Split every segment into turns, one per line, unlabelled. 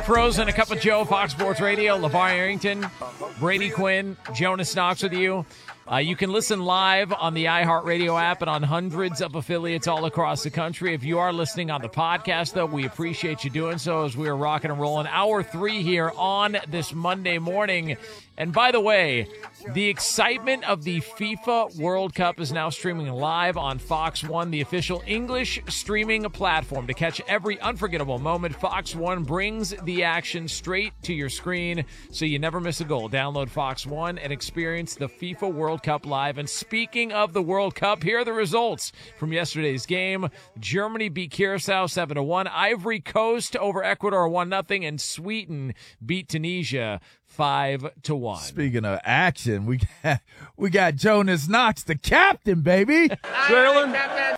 Pros and a Cup of Joe, Fox Sports Radio. LeVar Arrington, Brady Quinn, Jonas Knox with you. You can listen live on the iHeartRadio app and on hundreds of affiliates all across the country. If you are listening on the podcast, though, we appreciate you doing so as we are rocking and rolling. Hour 3 here on this Monday morning. And by the way, the excitement of the FIFA World Cup is now streaming live on Fox One, the official English streaming platform. To catch every unforgettable moment, Fox One brings the action straight to your screen so you never miss a goal. Download Fox One and experience the FIFA World Cup live. And speaking of the World Cup, here are the results from yesterday's game. Germany beat Curacao 7-1. Ivory Coast over Ecuador 1-0. And Sweden beat Tunisia 5-1.
Speaking of action, we got Jonas Knox, the captain, baby.
Jalen.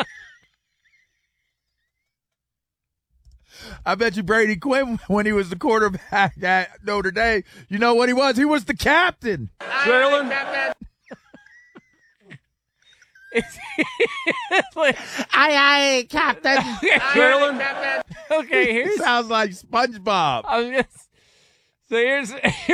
I bet you Brady Quinn, when he was the quarterback at Notre Dame, you know what he was? He was the captain.
Jalen.
Aye, captain.
Jalen.
Okay, here's
Sounds like SpongeBob.
So here's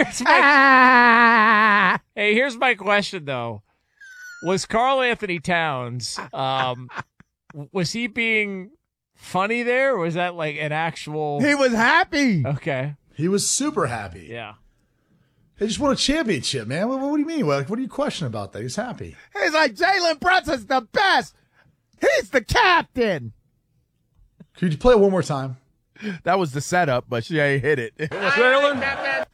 my here's my question though. Was Karl Anthony Towns was he being funny there, or was that like an actual
He was happy.
Okay.
He was super happy.
Yeah.
They just won a championship, man. What do you mean? What are you questioning about that? He's happy.
He's like, Jalen Brunson's the best. He's the captain.
Could you play it one more time?
That was the setup, but she ain't hit it.
Jalen.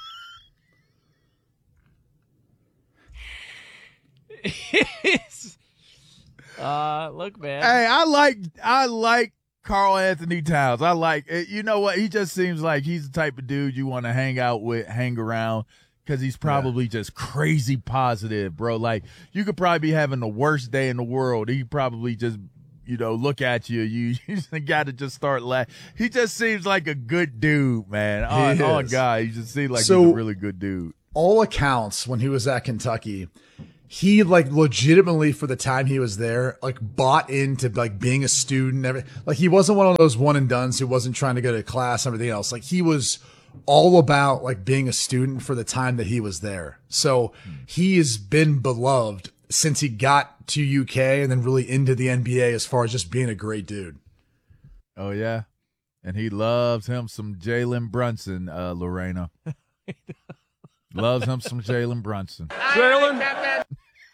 Look, man.
Hey, I like Karl Anthony Towns. I like it. You know what? He just seems like he's the type of dude you want to hang out with, hang around, because he's probably just crazy positive, bro. Like, you could probably be having the worst day in the world. He probably just, look at you. You got to just start laughing. He just seems like a good dude, man. Oh, God. He just seems like he's a really good dude.
All accounts, when he was at Kentucky, he legitimately, for the time he was there, bought into being a student. He wasn't one of those one and dones who wasn't trying to go to class and everything else. He was all about being a student for the time that he was there. So he has been beloved since he got to UK and then really into the NBA as far as just being a great dude.
Oh, yeah. And he loves him some Jalen Brunson, Lorena. Loves him some Jalen Brunson.
Jalen.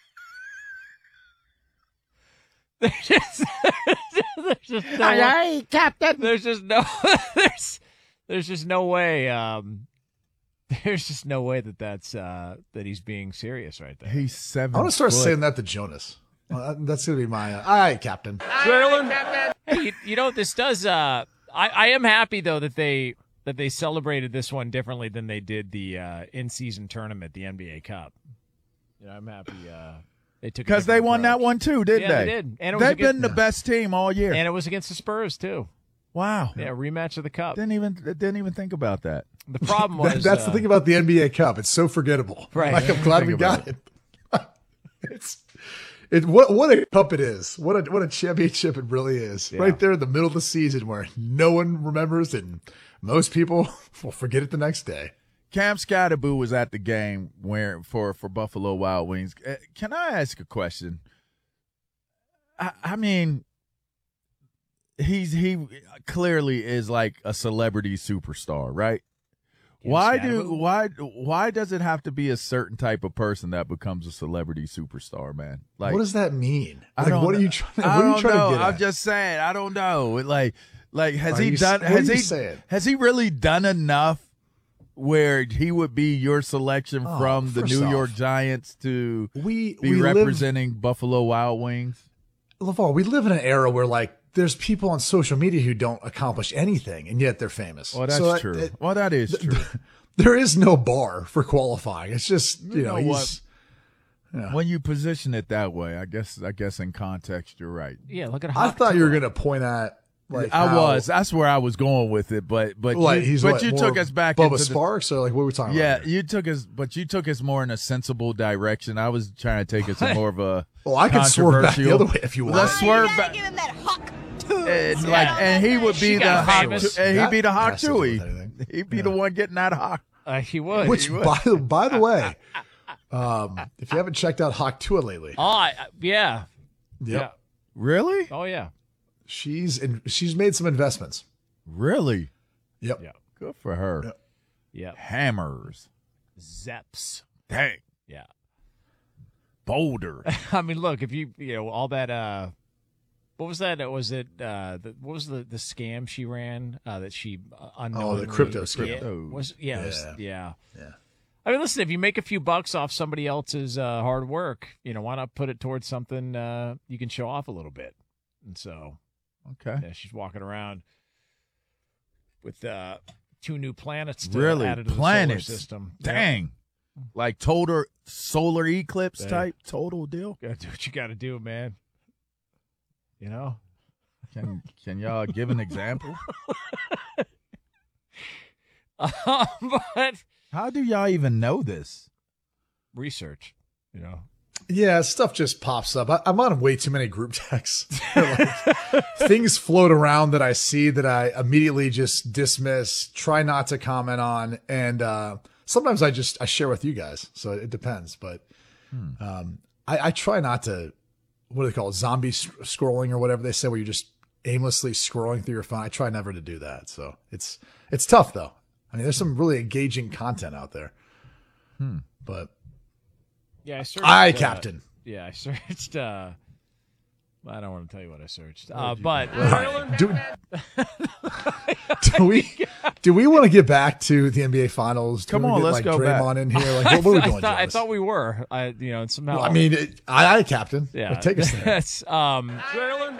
There's just no
Captain.
There's just no there's just no way there's just no way that's that he's being serious right there.
He's 7
I want to start
foot.
saying that to Jonas. That's going to be my aye, Captain.
Jalen.
Hey, this does I am happy though that they celebrated this one differently than they did the in-season tournament, the NBA Cup. I'm happy they took,
because they won that one too, didn't
they?
they?
They did. And it was
They've been the best team all year.
And it was against the Spurs too.
Wow.
Yeah, rematch of the Cup.
Didn't even think about that.
The problem was
that's the thing about the NBA Cup. It's so forgettable.
Right.
I'm glad we got it. What a cup it is. What a championship it really is.
Yeah.
Right there in the middle of the season where no one remembers and most people will forget it the next day.
Cam Scatterboo was at the game for Buffalo Wild Wings. Can I ask a question? I mean, he clearly is like a celebrity superstar, right? Why does it have to be a certain type of person that becomes a celebrity superstar, man? Like,
what does that mean?
I don't
what are you
know.
trying
I don't
to
know.
get at?
I'm just saying. I don't know. Like has
Are
he
you-
done?
what are you saying?
Has he really done enough where he would be your selection from the
first
New
off,
York Giants to
we
be representing Buffalo Wild Wings?
LeVar, we live in an era where there's people on social media who don't accomplish anything and yet they're famous.
Well, that's true. That is true.
There is no bar for qualifying. It's just, he's. Yeah.
When you position it that way, I guess in context, you're right.
Yeah, look at
I thought you were going to point at
That's where I was going with it, but you took us back
Bubba
into
Sparks, or what were we talking about?
Yeah, you took us more in a sensible direction. I was trying to take us in more of a
well, I can swerve back the other way if you want.
Let's swerve back.
Give him that hawk
And he would be the hawk, and he'd be the hawk Chewy. He'd be the one getting that hawk.
He would.
Which, by the way, if you haven't checked out Hawk Tua lately,
yeah.
yep.
Yeah.
Really?
Oh, yeah.
she's made some investments.
Really?
Yep.
Yeah.
Good for her.
Yep.
Yeah.
Hammers.
Zeps.
Dang.
Yeah.
Boulder.
I mean, look, if you know, all that, what was that? Was it, what was the scam she ran, that she unknowingly.
the crypto scam.
Yeah. I mean, listen, if you make a few bucks off somebody else's hard work, why not put it towards something you can show off a little bit? And so,
Okay.
yeah, she's walking around with 2 new planets
Really?
added to
Planets?
the solar system.
Dang. Like total solar eclipse
Yeah.
type total deal.
Gotta do what you got to do, man.
Can y'all give an example?
But
How do y'all even know this?
research,
Yeah, stuff just pops up. I'm on way too many group texts. Things float around that I see that I immediately just dismiss, try not to comment on, and sometimes I share with you guys. So it depends, but I try not to. What do they call it? Zombie scrolling or whatever they say, where you're just aimlessly scrolling through your phone. I try never to do that. So it's tough though. I mean, there's some really engaging content out there, but.
yeah, I searched.
Captain.
Yeah, I searched. I don't want to tell you what I searched, but
Do we want to get back to the NBA Finals?
Come
we
on,
get,
let's
like,
go
Draymond
back.
in here. Like, what are we doing?
I
Jonas?
thought we were. Somehow.
Well, I mean, I Captain.
yeah,
Like, take us there.
That's
Jalen.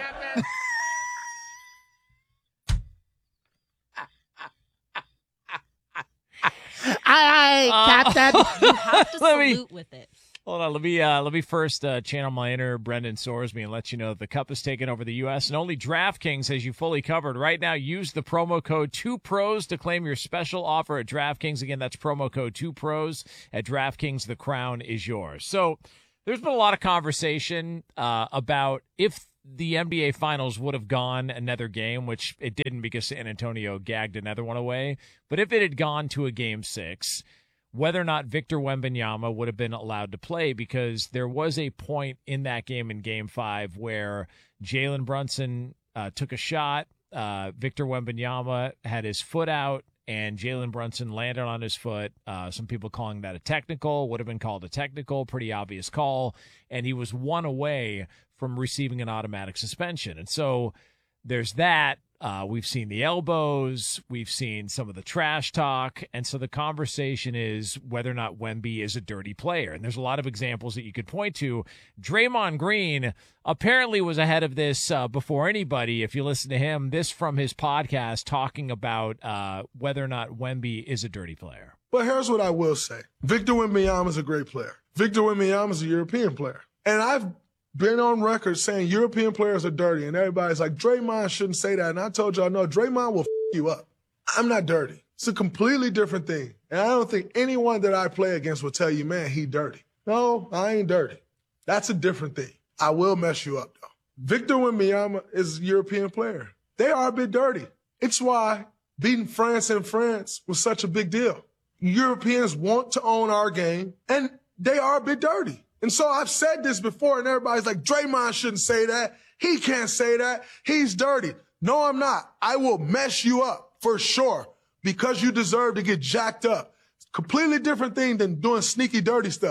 Captain.
You have to
Let me-
salute with it.
Hold on, let me first channel my inner Brendan Sorsby and let you know that the cup is taking over the U.S. and only DraftKings has you fully covered. Right now, use the promo code 2pros to claim your special offer at DraftKings. Again, that's promo code 2pros at DraftKings. The crown is yours. So there's been a lot of conversation about if the NBA Finals would have gone another game, which it didn't because San Antonio gagged another one away. But if it had gone to a Game 6, whether or not Victor Wembanyama would have been allowed to play, because there was a point in that game in Game 5 where Jalen Brunson took a shot. Victor Wembanyama had his foot out, and Jalen Brunson landed on his foot. Some people calling that a technical, would have been called a technical, pretty obvious call, and he was 1 away from receiving an automatic suspension. And so there's that. We've seen the elbows. We've seen some of the trash talk. And so the conversation is whether or not Wemby is a dirty player. And there's a lot of examples that you could point to. Draymond Green apparently was ahead of this before anybody. If you listen to him, this from his podcast talking about whether or not Wemby is a dirty player.
But here's what I will say. Victor Wembanyama is a great player. Victor Wembanyama is a European player. And I've been on record saying European players are dirty, and everybody's like, Draymond shouldn't say that. And I told y'all, no, Draymond will you up. I'm not dirty. It's a completely different thing. And I don't think anyone that I play against will tell you, man, he dirty. No, I ain't dirty. That's a different thing. I will mess you up, though. Victor Wembanyama is a European player. They are a bit dirty. It's why beating France in France was such a big deal. Europeans want to own our game, and they are a bit dirty. And so I've said this before, and everybody's like, Draymond shouldn't say that. He can't say that. He's dirty. No, I'm not. I will mess you up for sure because you deserve to get jacked up. Completely different thing than doing sneaky, dirty stuff.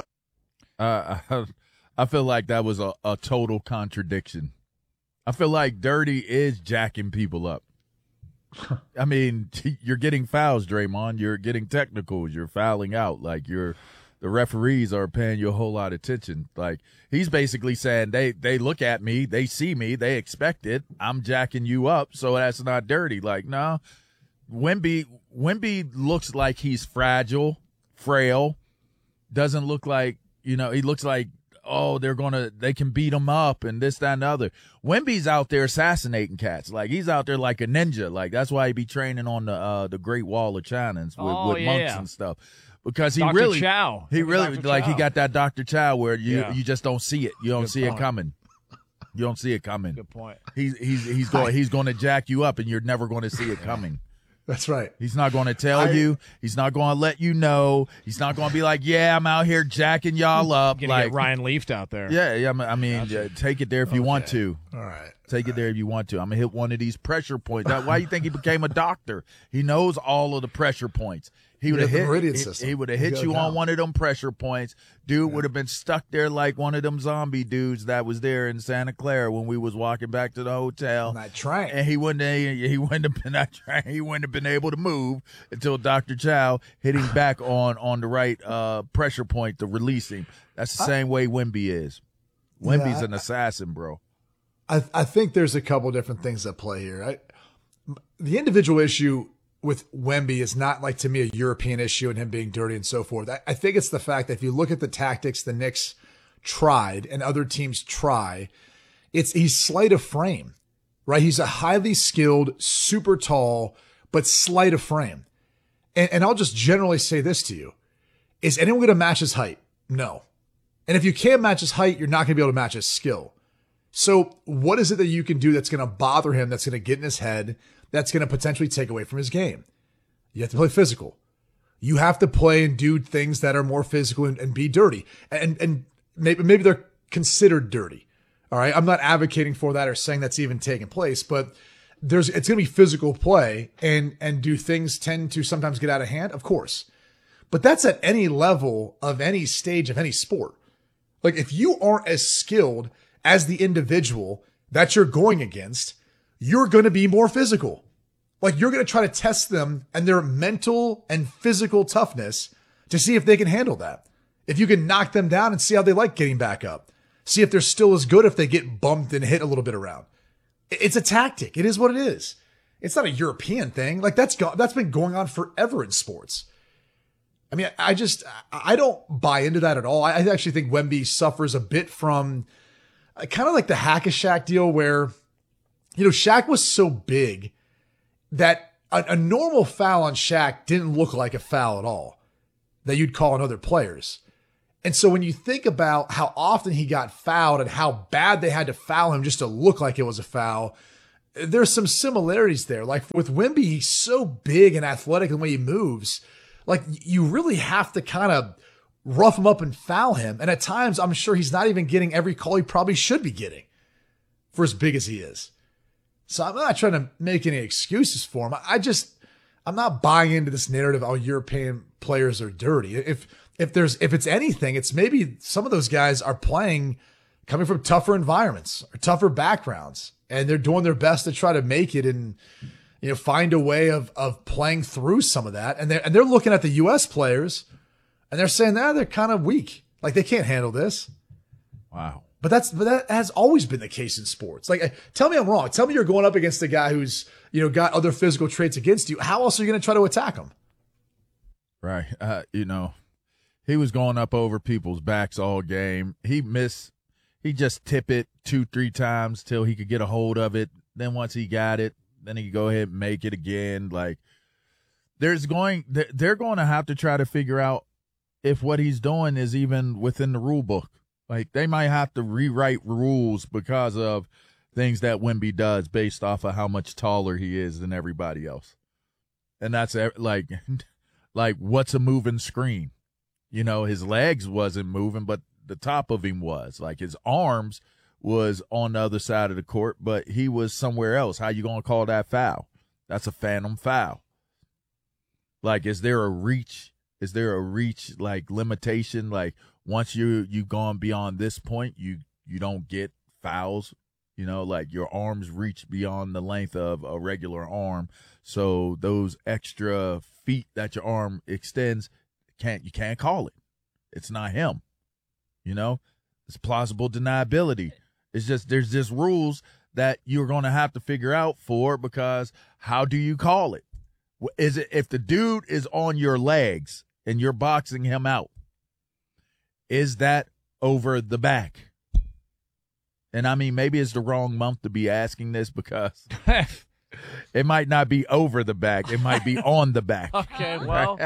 I feel like that was a total contradiction. I feel like dirty is jacking people up. I mean, you're getting fouls, Draymond. You're getting technicals. You're fouling out. Like the referees are paying you a whole lot of attention. Like he's basically saying they look at me, they see me, they expect it. I'm jacking you up, so that's not dirty. Like, no. Wemby looks like he's fragile, frail. Doesn't look like, he looks like, oh, they can beat him up and this, that, and the other. Wemby's out there assassinating cats. Like he's out there like a ninja. Like that's why he be training on the Great Wall of China with monks and stuff. Because he
Dr.
really,
Chow.
he really
Dr.
like
Chow.
he got that Dr. Chow where you just don't see it. You don't see it coming. You don't see it coming.
Good point.
He's going to jack you up, and you're never going to see it coming.
That's right.
He's not going to tell you. He's not going to let you know. He's not going to be like, yeah, I'm out here jacking y'all up.
Gonna get Ryan Leafed out there.
Yeah. I mean, take it there if you want to.
All right.
Take it there if you want to. I'm going to hit one of these pressure points. Why do you think he became a doctor? He knows all of the pressure points. He would have hit
Meridian system.
He would have hit you on one of them pressure points. Dude would have been stuck there like one of them zombie dudes that was there in Santa Clara when we was walking back to the hotel.
That train.
And he wouldn't have been able to move until Dr. Chow hit him back on the right pressure point to release him. That's the same way Wemby is. Wemby's an assassin, bro.
I think there's a couple different things at play here. The individual issue with Wemby is not, like, to me, a European issue and him being dirty and so forth. I think it's the fact that if you look at the tactics the Knicks tried and other teams try, he's slight of frame, right? He's a highly skilled, super tall, but slight of frame. And I'll just generally say this to you. Is anyone going to match his height? No. And if you can't match his height, you're not going to be able to match his skill. So what is it that you can do that's going to bother him, that's going to get in his head, that's going to potentially take away from his game? You have to play physical. You have to play and do things that are more physical and be dirty. And maybe they're considered dirty. All right. I'm not advocating for that or saying that's even taking place, but it's going to be physical play and do things tend to sometimes get out of hand? Of course. But that's at any level of any stage of any sport. Like, if you aren't as skilled as the individual that you're going against, you're going to be more physical. Like, you're going to try to test them and their mental and physical toughness to see if they can handle that. If you can knock them down and see how they like getting back up. See if they're still as good if they get bumped and hit a little bit around. It's a tactic. It is what it is. It's not a European thing. Like, that's been going on forever in sports. I mean, I don't buy into that at all. I actually think Wemby suffers a bit from kind of like the Hack-a-Shaq deal where, Shaq was so big that a normal foul on Shaq didn't look like a foul at all that you'd call on other players. And so when you think about how often he got fouled and how bad they had to foul him just to look like it was a foul, there's some similarities there. Like, with Wemby, he's so big and athletic in the way he moves. Like, you really have to kind of rough him up and foul him. And at times, I'm sure he's not even getting every call he probably should be getting for as big as he is. So I'm not trying to make any excuses for him. I'm not buying into this narrative, oh, European players are dirty. If it's anything, it's maybe some of those guys are playing coming from tougher environments or tougher backgrounds, and they're doing their best to try to make it and, find a way of playing through some of that. And they're looking at the U.S. players and they're saying that they're kind of weak. Like, they can't handle this.
Wow.
But that has always been the case in sports. Like, tell me I'm wrong. Tell me you're going up against a guy who's, got other physical traits against you. How else are you going to try to attack him?
Right. He was going up over people's backs all game. He just tip it 2-3 times till he could get a hold of it. Then once he got it, then he could go ahead and make it again. Like, they're going to have to try to figure out if what he's doing is even within the rule book. Like, they might have to rewrite rules because of things that Wemby does based off of how much taller he is than everybody else. And that's like what's a moving screen? His legs wasn't moving, but the top of him was. Like, his arms was on the other side of the court, but he was somewhere else. How you going to call that foul? That's a phantom foul. Like, is there a reach? Is there a reach, like, limitation? Like, once you've gone beyond this point, you don't get fouls. Like, your arms reach beyond the length of a regular arm. So those extra feet that your arm extends, you can't call it. It's not him. It's plausible deniability. It's just, there's just rules that you're going to have to figure out because how do you call it? Is it if the dude is on your legs and you're boxing him out? Is that over the back? And I mean, maybe it's the wrong month to be asking this because it might not be over the back. It might be on the back.
Okay, well.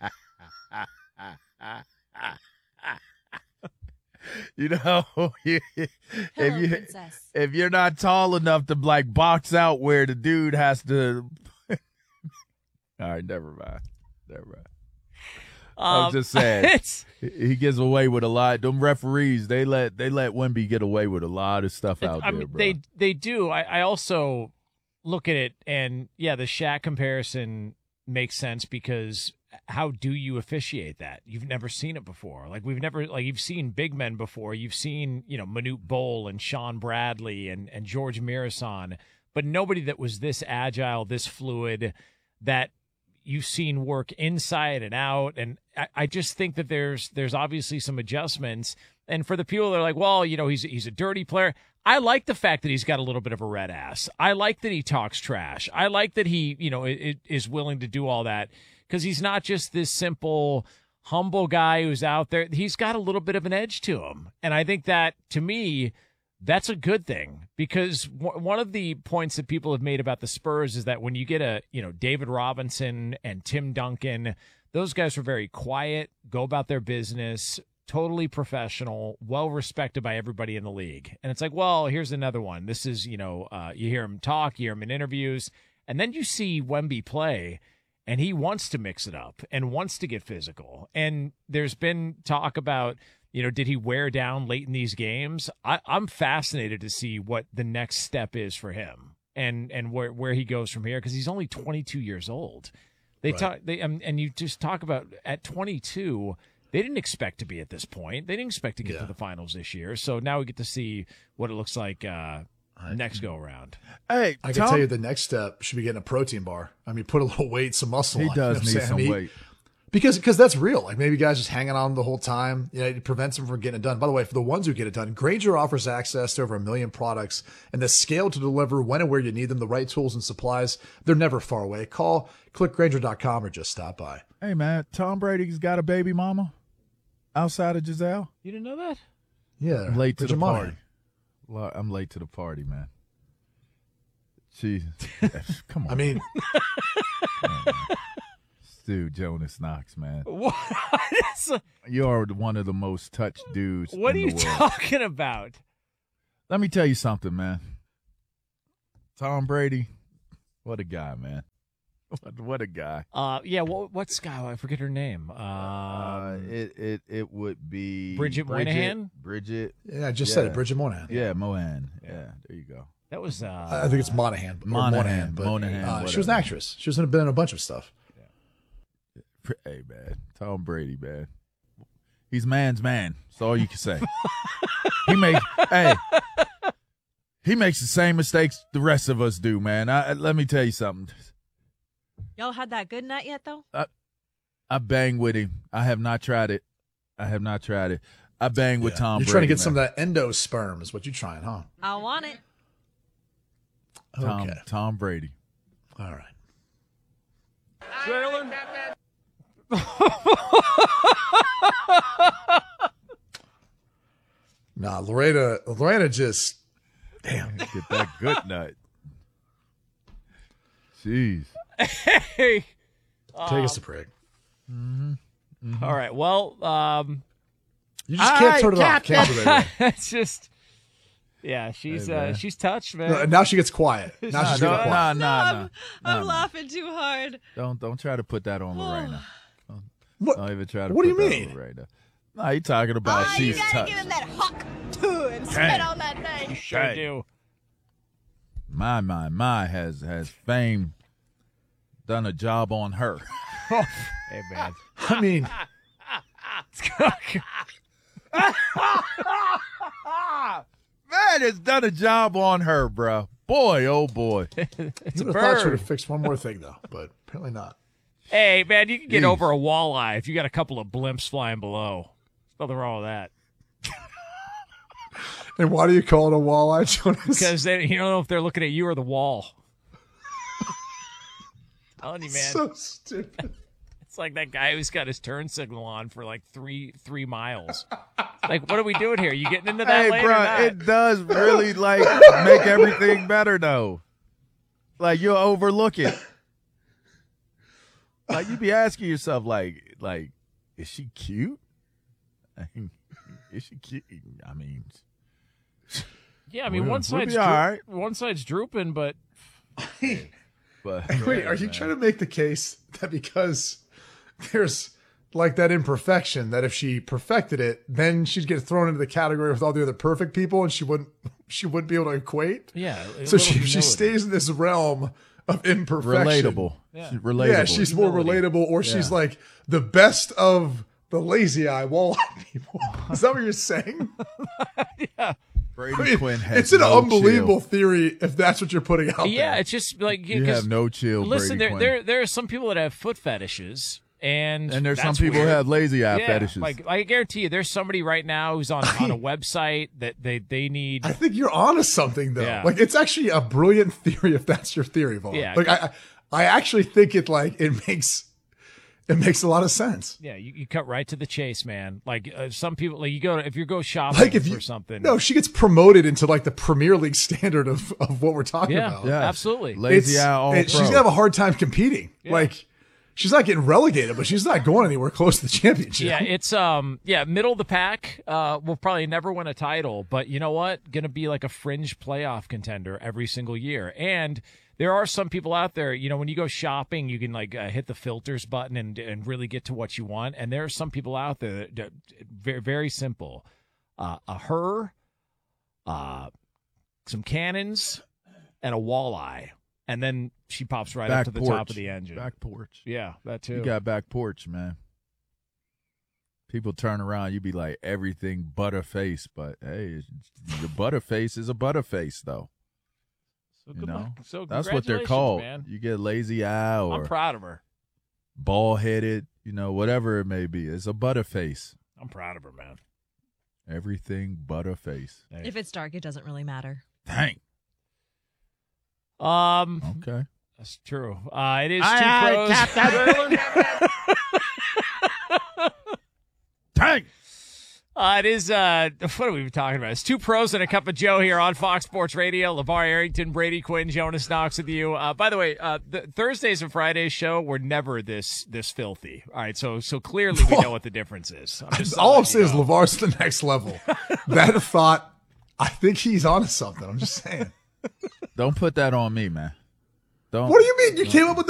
If you're not tall enough to, like, box out where the dude has to All right, never mind. I'm just saying
It's,
he gets away with a lot. Them referees, they let Wemby get away with a lot of stuff out there, bro.
They do. I also look at it, and yeah, the Shaq comparison makes sense because how do you officiate that? You've never seen it before. Like you've seen big men before. You've seen, Manute Bol and Sean Bradley and George Mirasan, but nobody that was this agile, this fluid, that you've seen work inside and out. And I just think that there's obviously some adjustments. And for the people that are like, well, he's a dirty player. I like the fact that he's got a little bit of a red ass. I like that he talks trash. I like that he, is willing to do all that because he's not just this simple, humble guy who's out there. He's got a little bit of an edge to him. And I think that, to me, that's a good thing because one of the points that people have made about the Spurs is that when you get David Robinson and Tim Duncan, those guys were very quiet, go about their business, totally professional, well respected by everybody in the league. And it's like, well, here's another one. This is, you hear him talk, you hear him in interviews, and then you see Wemby play, and he wants to mix it up and wants to get physical. And there's been talk about, did he wear down late in these games? I'm fascinated to see what the next step is for him and where he goes from here because he's only 22 years old. And you just talk about at 22, they didn't expect to be at this point. They didn't expect to get to the finals this year. So now we get to see what it looks like next go around.
Hey,
I can tell you the next step should be getting a protein bar. I mean, put a little weight, some muscle on.
He does need some weight.
Because that's real. Like maybe guys just hanging on the whole time. It prevents them from getting it done. By the way, for the ones who get it done, Grainger offers access to over 1 million products and the scale to deliver when and where you need them, the right tools and supplies. They're never far away. Click Grainger.com or just stop by.
Hey, man, Tom Brady's got a baby mama outside of Giselle.
You didn't know that?
Yeah.
I'm late to the
Monahan.
party. I'm late to the party, man. Jeez. Come on.
I mean,
dude, Jonas Knox, man.
What?
You are one of the most touched dudes
What are
in
you
the world.
talking about?
Let me tell you something, man. Tom Brady, what a guy, man. What a guy.
Yeah. What's guy? I forget her name.
It would be
Bridget Moynihan.
Bridget.
yeah, I just said it. Bridget Monahan.
Yeah, Mohan. Yeah, there you go.
That was.
I think it's Monahan.
Monahan,
but
Monahan,
she was an actress. She was been in a bunch of stuff.
Hey, man. Tom Brady, man. He's man's man. That's all you can say. He makes the same mistakes the rest of us do, man. Let me tell you something.
Y'all had that good nut yet, though?
I bang with him. I have not tried it. I bang with Tom Brady.
You're trying to get some of that endosperm is what you're trying, huh?
I want it.
Okay.
Tom Brady.
All right.
Jalen.
Nah, Lorena just, damn.
Get that good nut. Jeez.
Hey.
Take us a break.
All right. Well,
You just can't turn it off. Can't do that.
it's just. Yeah, she's touched, man.
No, now she gets quiet. Now she's getting quiet.
Nah.
I'm laughing too hard.
Don't try to put that on Lorena.
What?
Don't even try to
What do
put
you
that
mean?
on Lorena. Nah, you talking about she's
you gotta
touched.
give him that hawk too and spit on that thing.
Sure
Hey.
do.
My has fame done a job on her.
Hey, man.
I mean,
Man has done a job on her, bro. Boy, oh boy.
It's a
you would have thought she would
bird.
have fixed one more thing, though, but apparently not.
Hey, man, you can get
Jeez.
over a walleye if you got a couple of blimps flying below. There's nothing wrong with that.
And why do you call it a walleye, Jonas?
Because you don't know if they're looking at you or the wall. Telling you, man.
So stupid.
It's like that guy who's got his turn signal on for like three miles. Like, what are we doing here? You getting into that
Hey,
lane or
bro,
not?
it does really like make everything better though. Like you'll overlook it. Like you be asking yourself, like, is she cute? I mean, is she cute? I mean,
Yeah, I mean,
We'll
one
be
side's
all right.
one side's drooping, but
But
Wait, are you trying to make the case that because there's like that imperfection, that if she perfected it, then she'd get thrown into the category with all the other perfect people, and she wouldn't be able to equate?
Yeah. a
So
little
she
humility.
stays in this realm of imperfection.
relatable.
Yeah.
She's relatable.
Yeah, she's more relatable, or she's like the best of the lazy eye walleye people. Is that what you're saying?
Brady Quinn has
It's an
no
unbelievable
chill.
theory if that's what you're putting out
Yeah,
there.
it's just like
You
'cause
have no chill,
Listen,
Brady Quinn.
there are some people that have foot fetishes, and
And there's some
that's
people who
weird.
have lazy eye
Yeah,
fetishes.
Like I guarantee you, there's somebody right now who's on a website that they need.
I think you're onto something though.
Yeah.
Like it's actually a brilliant theory if that's your theory, Vaughn.
Yeah.
Like I actually think it makes a lot of sense.
Yeah, you cut right to the chase, man. Like some people, like if you go shopping
Like if
for
you
something.
No, she gets promoted into like the Premier League standard of what we're talking
yeah,
about.
Yeah.
absolutely.
Lazy eye all
she's
pro.
gonna have a hard time competing. Like she's not getting relegated, but she's not going anywhere close to the championship.
Yeah, it's middle of the pack. Will probably never win a title, but you know what? Gonna be like a fringe playoff contender every single year. And there are some people out there, when you go shopping, you can like hit the filters button and really get to what you want. And there are some people out there that very, very simple. Some cannons, and a walleye. And then she pops right up
back
to the
porch.
top of the engine.
Back porch.
Yeah, that too.
You got back porch, man. People turn around, you be like everything but a face, but hey, your butterface is a butterface though.
So
You know,
so
that's what they're
congratulations,
called.
man.
You get lazy eye
I'm
or
proud of her.
bald headed, whatever it may be. It's a butterface.
I'm proud of her, man.
Everything but a face.
Hey.
If it's dark, it doesn't really matter.
Dang. Okay.
That's true. It is two pros.
Dang.
It is, what are we talking about? It's two pros and a cup of Joe here on Fox Sports Radio. LeVar Arrington, Brady Quinn, Jonas Knox with you. By the way, the Thursdays and Fridays show were never this filthy. All right, so clearly we know what the difference is.
All I'm saying is LeVar's the next level. That thought, I think he's onto something. I'm just saying.
Don't put that on me, man. Don't.
What do you mean? You came up with